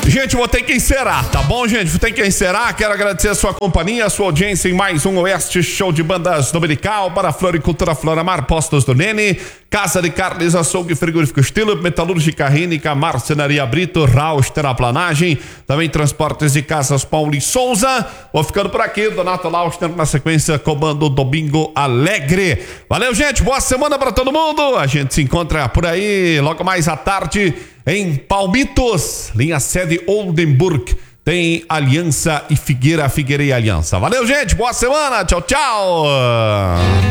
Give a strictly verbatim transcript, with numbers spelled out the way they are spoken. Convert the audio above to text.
Gente, vou ter que encerrar, tá bom, gente? Vou ter que encerrar. Quero agradecer a sua companhia, a sua audiência em mais um Oeste Show de Bandas Dominical para Floricultura Floramar, Postos do Nene, Casa de Carnes, Açougue, Frigorífico Estilo, Metalúrgica Rínica, Marcenaria Brito, Raus, Terraplanagem, também Transportes de Casas Paulo e Souza. Vou ficando por aqui, Donato Lauster na sequência, comando Domingo Alegre. Valeu, gente, boa semana para todo mundo. A gente se encontra por aí logo mais à tarde em Palmitos, linha sede Oldenburg. Tem Aliança e Figueira, Figueira e Aliança. Valeu, gente, boa semana, tchau, tchau.